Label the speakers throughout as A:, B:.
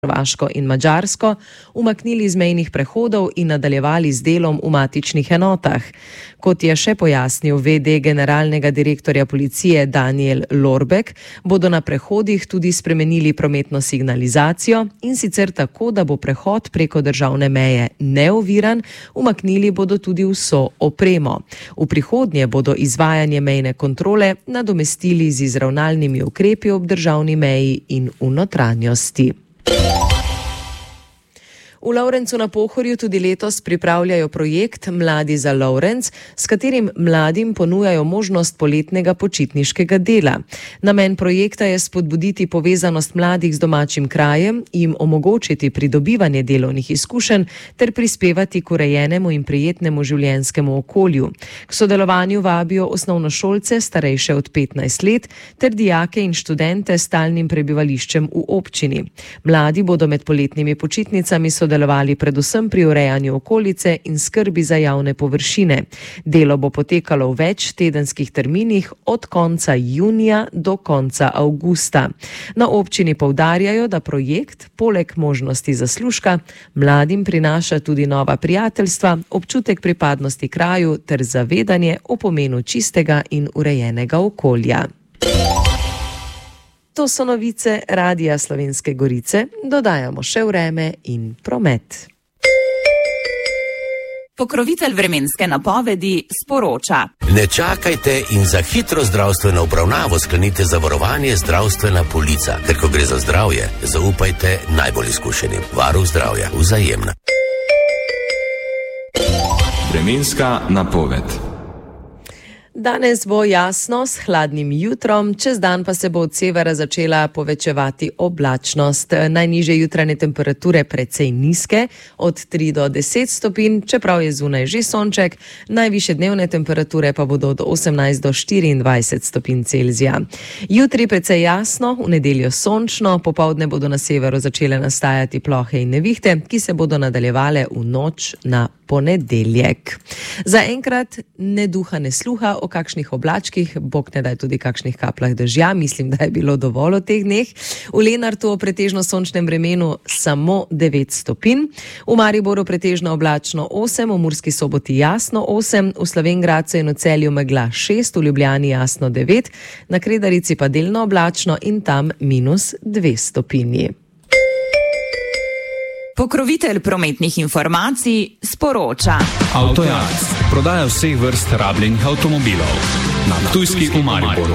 A: Hrvaško in Madžarsko, umaknili z mejnih prehodov in nadaljevali z delom v matičnih enotah. Kot je še pojasnil VD generalnega direktorja policije Daniel Lorbek, bodo na prehodih tudi spremenili prometno signalizacijo in sicer tako, da bo prehod preko državne meje neoviran, umaknili bodo tudi vso opremo. V prihodnje bodo izvajanje mejne kontrole nadomestili z izravnalnimi ukrepi ob državni meji in v notranjosti. V Lovrencu na Pohorju tudi letos pripravljajo projekt Mladi za Lovrenc, s katerim mladim ponujajo možnost poletnega počitniškega dela. Namen projekta je spodbuditi povezanost mladih z domačim krajem, jim omogočiti pridobivanje delovnih izkušenj ter prispevati k urejenemu in prijetnemu življenjskemu okolju. K sodelovanju vabijo osnovnošolce starejše od 15 let ter dijake in študente s stalnim prebivališčem v občini. Mladi bodo med poletnimi počitnicami sodelovali predvsem pri urejanju okolice in skrbi za javne površine. Delo bo potekalo v več tedenskih terminih od konca junija do konca avgusta. Na občini poudarjajo, da projekt poleg možnosti zaslužka mladim prinaša tudi nova prijateljstva, občutek pripadnosti kraju ter zavedanje o pomenu čistega in urejenega okolja. To so novice Radia Slovenske Gorice, dodajamo še vreme in promet.
B: Pokrovitelj vremenske napovedi sporoča.
C: Ne čakajte in za hitro zdravstveno obravnavo sklenite zavarovanje Zdravstvena polica, ker ko gre za zdravje, zaupajte najbolj izkušenim. Varuh zdravja, Vzajemna.
D: Vremenska napoved.
A: Danes bo jasno s hladnim jutrom, čez dan pa se bo od severa začela povečevati oblačnost. Najnižje jutranje temperature precej nizke, od 3 do 10 stopinj, čeprav je zunaj že sonček, najvišje dnevne temperature pa bodo od 18 do 24 stopinj Celzija. Jutri precej jasno, v nedeljo sončno, popoldne bodo na severu začele nastajati plohe in nevihte, ki se bodo nadaljevale v noč na ponedeljek. Zaenkrat ne duha ne sluha o kakšnih oblačkih, bog ne daj tudi kakšnih kaplah dežja, mislim, da je bilo dovolj v teh dneh. V Lenartu o pretežno sončnem vremenu samo 9 stopinj, v Mariboru pretežno oblačno 8, v Murski Soboti jasno 8, v Slovenj Gradcu in v Celju megla 6, v Ljubljani jasno 9, na Kredarici pa delno oblačno in tam -2 stopinji.
B: Pokrovitelj prometnih informacij sporoča.
D: Avtojac. Prodaja vseh vrst rabljenih avtomobilov. Na Ptujski v Mariboru.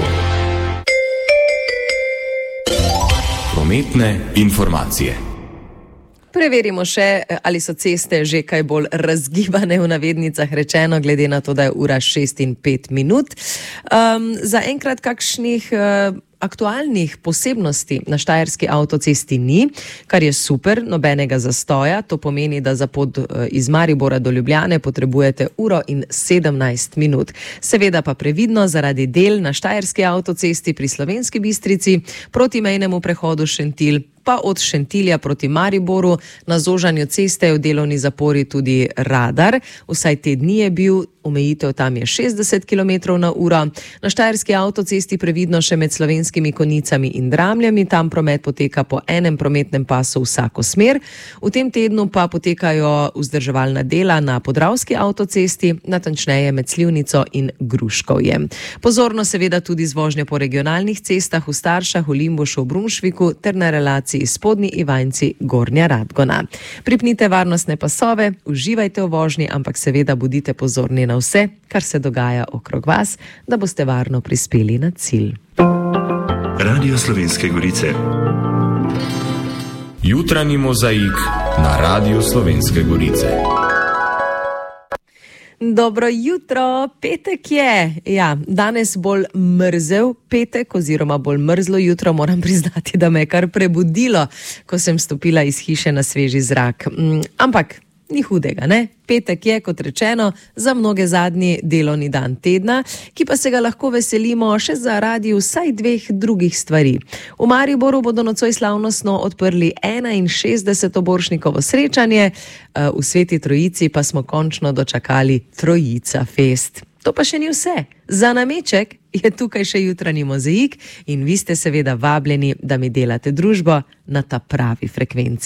D: Prometne informacije.
A: Preverimo še, ali so ceste že kaj bolj razgibane, v navednicah rečeno, glede na to, da je ura 6 in 5 minut. Zaenkrat kakšnih aktualnih posebnosti na Štajerski avtocesti ni, kar je super, nobenega zastoja. To pomeni, da za pot iz Maribora do Ljubljane potrebujete uro in 17 minut. Seveda pa previdno zaradi del na Štajerski avtocesti pri Slovenski Bistrici proti mejnemu prehodu Šentilj, pa od Šentilja proti Mariboru na zožanju ceste v delovni zapori tudi radar. Vsaj te dni je bil, omejitev tam je 60 km/h. Na Štajerski avtocesti previdno še med Slovenskimi Konjicami in Dramljami, tam promet poteka po enem prometnem pasu vsako smer. V tem tednu pa potekajo vzdrževalna dela na Podravski avtocesti, natančneje med Slivnico in Gruškovjem. Pozorno seveda tudi z vožnjo po regionalnih cestah v Staršah, v Limbušu, v Brunšviku ter na relaciji Spodnji Ivanjci, Gornja Radgona. Pripnite varnostne pasove, uživajte v vožnji, ampak seveda bodite pozorni na vse, kar se dogaja okrog vas, da boste varno prispeli na cilj.
E: Radio Slovenske Gorice.
D: Jutranji mozaik na Radio Slovenske Gorice.
A: Dobro jutro, petek je. Ja, danes bolj mrzel petek oziroma bolj mrzlo jutro, moram priznati, da me je kar prebudilo, ko sem stopila iz hiše na sveži zrak. Ampak ni hudega, ne? Petek je, kot rečeno, za mnoge zadnji delovni dan tedna, ki pa se ga lahko veselimo še zaradi vsaj 2 drugih stvari. V Mariboru bodo nocoj slavnostno odprli 61. Borštnikovo srečanje, v Sveti Trojici pa smo končno dočakali Trojica Fest. To pa še ni vse. Za nameček je tukaj še jutranji mozaik in vi ste seveda vabljeni, da mi delate družbo na ta pravi frekvenci.